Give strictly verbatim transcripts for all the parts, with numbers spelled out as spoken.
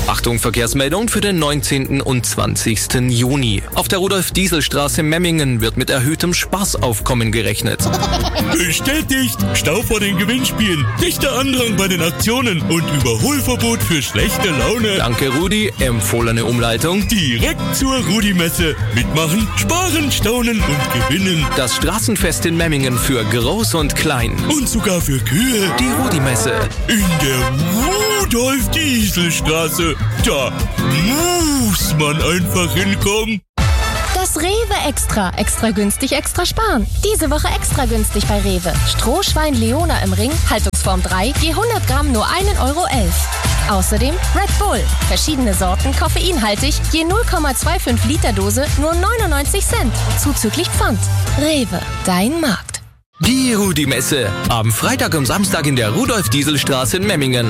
Achtung, Verkehrsmeldung für den neunzehnten und zwanzigsten Juni. Auf der Rudolf-Diesel-Straße Memmingen wird mit erhöhtem Spaßaufkommen gerechnet. Bestätigt! Stau vor den Gewinnspielen, dichter Andrang bei den Aktionen und Überholverbot für schlechte Laune. Danke, Rudi. Empfohlene Umleitung. Direkt zur Rudi-Messe. Mitmachen, sparen, staunen und gewinnen. Das Straßenfest in Memmingen für Groß und Klein. Und sogar für Kühe. Die Rudi-Messe. In der Rudolf-Diesel-Straße. Da muss man einfach hinkommen. Das Rewe Extra. Extra günstig, extra sparen. Diese Woche extra günstig bei Rewe. Strohschwein Leona im Ring, Haltungsform drei, je hundert Gramm nur ein Euro elf. Außerdem Red Bull. Verschiedene Sorten, koffeinhaltig, je null Komma fünfundzwanzig Liter Dose, nur neunundneunzig Cent. Zuzüglich Pfand. Rewe, dein Markt. Die Rudi-Messe. Am Freitag und Samstag in der Rudolf-Diesel-Straße in Memmingen.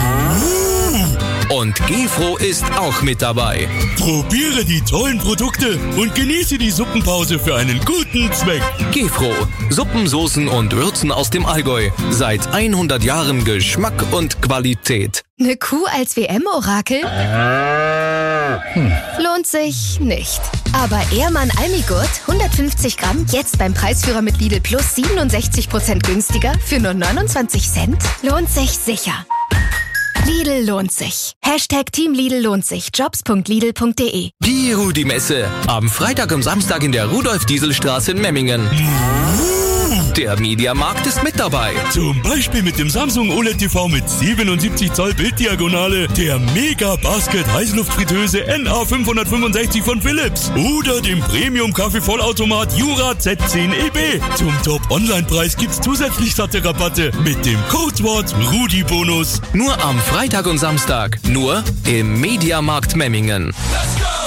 Und Gefro ist auch mit dabei. Probiere die tollen Produkte und genieße die Suppenpause für einen guten Zweck. Gefro. Suppen, Soßen und Würzen aus dem Allgäu. Seit hundert Jahren Geschmack und Qualität. Eine Kuh als W M-Orakel? Hm. Lohnt sich nicht. Aber Ehrmann Almigurt, hundertfünfzig Gramm, jetzt beim Preisführer mit Lidl Plus siebenundsechzig Prozent günstiger für nur neunundzwanzig Cent? Lohnt sich sicher. Lidl lohnt sich. Hashtag Team Lidl lohnt sich. Jobs punkt lidl punkt de. Die Rudi-Messe. Am Freitag und Samstag in der Rudolf-Diesel-Straße in Memmingen. Der Mediamarkt ist mit dabei. Zum Beispiel mit dem Samsung O L E D T V mit siebenundsiebzig Zoll Bilddiagonale, der Mega Basket Heißluftfritteuse N A fünfhundertfünfundsechzig von Philips oder dem Premium Kaffeevollautomat Jura Z zehn E B. Zum Top-Online-Preis gibt's zusätzlich satte Rabatte mit dem Codewort Rudi-Bonus. Nur am Freitag und Samstag. Nur im Mediamarkt Memmingen. Let's go!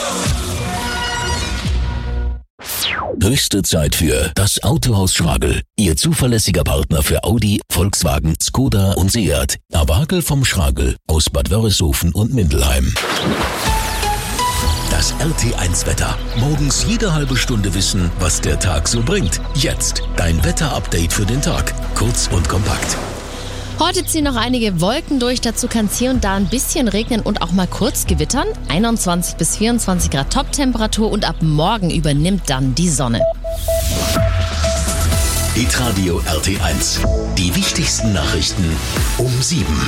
Höchste Zeit für das Autohaus Schragel. Ihr zuverlässiger Partner für Audi, Volkswagen, Skoda und Seat. Awagel vom Schragel aus Bad Wörishofen und Mindelheim. Das R T eins Wetter. Morgens jede halbe Stunde wissen, was der Tag so bringt. Jetzt dein Wetterupdate für den Tag. Kurz und kompakt. Heute ziehen noch einige Wolken durch, dazu kann es hier und da ein bisschen regnen und auch mal kurz gewittern. einundzwanzig bis vierundzwanzig Grad Top-Temperatur und ab morgen übernimmt dann die Sonne. Hitradio R T eins. Die wichtigsten Nachrichten um sieben.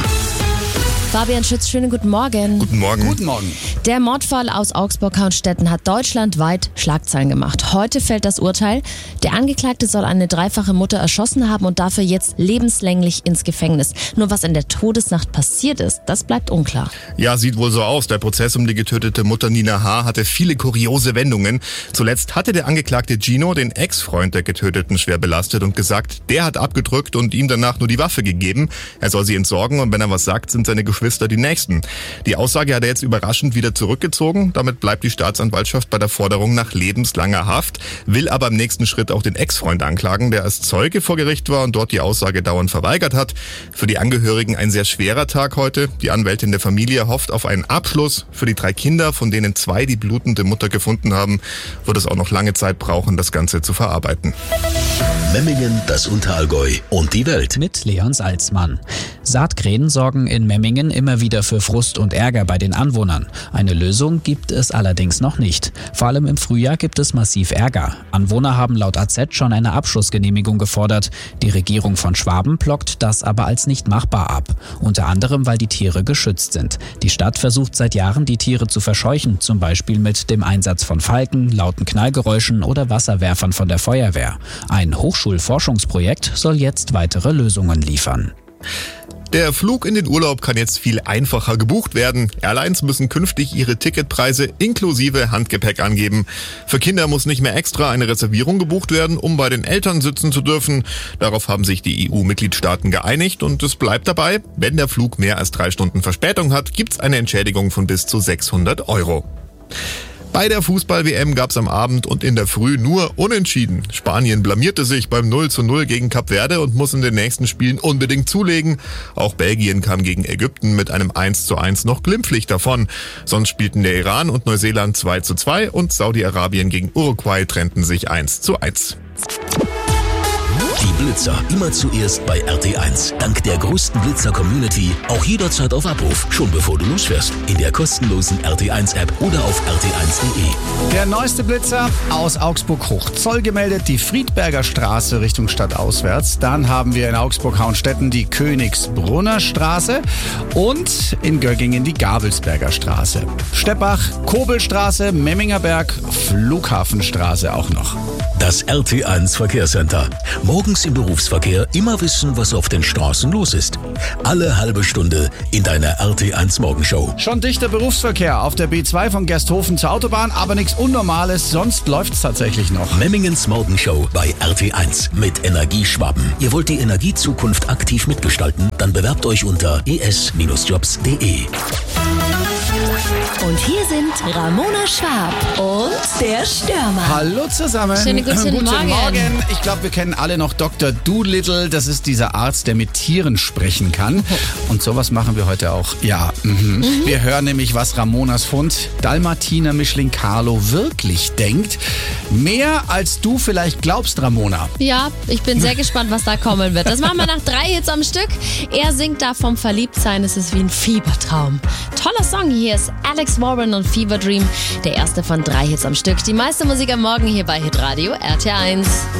Fabian Schütz, schönen guten Morgen. Guten Morgen. Guten Morgen. Der Mordfall aus Augsburg-Kaunstetten hat deutschlandweit Schlagzeilen gemacht. Heute fällt das Urteil. Der Angeklagte soll eine dreifache Mutter erschossen haben und dafür jetzt lebenslänglich ins Gefängnis. Nur was in der Todesnacht passiert ist, das bleibt unklar. Ja, sieht wohl so aus. Der Prozess um die getötete Mutter Nina H. hatte viele kuriose Wendungen. Zuletzt hatte der Angeklagte Gino den Ex-Freund der Getöteten schwer belastet und gesagt, der hat abgedrückt und ihm danach nur die Waffe gegeben. Er soll sie entsorgen und wenn er was sagt, sind seine Geschwister die Nächsten. Die Aussage hat er jetzt überraschend wieder zurückgezogen. Damit bleibt die Staatsanwaltschaft bei der Forderung nach lebenslanger Haft, will aber im nächsten Schritt auch den Ex-Freund anklagen, der als Zeuge vor Gericht war und dort die Aussage dauernd verweigert hat. Für die Angehörigen ein sehr schwerer Tag heute. Die Anwältin der Familie hofft auf einen Abschluss. Für die drei Kinder, von denen zwei die blutende Mutter gefunden haben, wird es auch noch lange Zeit brauchen, das Ganze zu verarbeiten. Memmingen, das Unterallgäu und die Welt. Mit Leon Salzmann. Saatkrähen sorgen in Memmingen immer wieder für Frust und Ärger bei den Anwohnern. Eine Lösung gibt es allerdings noch nicht. Vor allem im Frühjahr gibt es massiv Ärger. Anwohner haben laut A Z schon eine Abschussgenehmigung gefordert. Die Regierung von Schwaben blockt das aber als nicht machbar ab. Unter anderem, weil die Tiere geschützt sind. Die Stadt versucht seit Jahren, die Tiere zu verscheuchen, zum Beispiel mit dem Einsatz von Falken, lauten Knallgeräuschen oder Wasserwerfern von der Feuerwehr. Ein Hochschulforschungsprojekt soll jetzt weitere Lösungen liefern. Der Flug in den Urlaub kann jetzt viel einfacher gebucht werden. Airlines müssen künftig ihre Ticketpreise inklusive Handgepäck angeben. Für Kinder muss nicht mehr extra eine Reservierung gebucht werden, um bei den Eltern sitzen zu dürfen. Darauf haben sich die E U-Mitgliedstaaten geeinigt und es bleibt dabei, wenn der Flug mehr als drei Stunden Verspätung hat, gibt's eine Entschädigung von bis zu sechshundert Euro. Bei der Fußball-W M gab's am Abend und in der Früh nur Unentschieden. Spanien blamierte sich beim null zu null gegen Kap Verde und muss in den nächsten Spielen unbedingt zulegen. Auch Belgien kam gegen Ägypten mit einem eins zu eins noch glimpflich davon. Sonst spielten der Iran und Neuseeland zwei zu zwei und Saudi-Arabien gegen Uruguay trennten sich eins zu eins. Die Blitzer immer zuerst bei R T eins. Dank der größten Blitzer-Community auch jederzeit auf Abruf, schon bevor du losfährst. In der kostenlosen R T eins App oder auf r t eins punkt de. Der neueste Blitzer aus Augsburg hoch. Zoll gemeldet die Friedberger Straße Richtung stadtauswärts. Dann haben wir in Augsburg-Hauenstetten die Königsbrunner Straße und in Göggingen die Gabelsberger Straße. Steppach, Kobelstraße, Memmingerberg, Flughafenstraße auch noch. Das R T eins Verkehrscenter. Morgens im Berufsverkehr immer wissen, was auf den Straßen los ist. Alle halbe Stunde in deiner R T eins Morgenshow. Schon dichter Berufsverkehr auf der B zwei von Gersthofen zur Autobahn, aber nichts Unnormales, sonst läuft's tatsächlich noch. Memmingens Morgenshow bei R T eins mit Energieschwaben. Ihr wollt die Energiezukunft aktiv mitgestalten? Dann bewerbt euch unter e s jobs punkt de. Und hier sind Ramona Schwab und der Stürmer. Hallo zusammen. Schönen guten, guten Morgen. Morgen. Ich glaube, wir kennen alle noch Doktor Doolittle. Das ist dieser Arzt, der mit Tieren sprechen kann. Und sowas machen wir heute auch. Ja, mhm. Mhm. Wir hören nämlich, was Ramonas Fund Dalmatiner Mischling Carlo wirklich denkt. Mehr als du vielleicht glaubst, Ramona. Ja, ich bin sehr gespannt, was da kommen wird. Das machen wir nach drei Hits am Stück. Er singt da vom Verliebtsein, es ist wie ein Fiebertraum. Toller Song, hier ist Alex Warren und Fever Dream, der erste von drei Hits am Stück. Die meiste Musik am Morgen hier bei Hitradio R T eins.